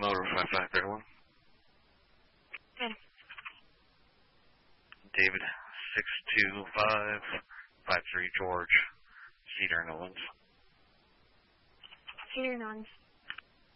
Motor 5531. Good. David 62553 George, Cedar, Nolens. Cedar, Nolens.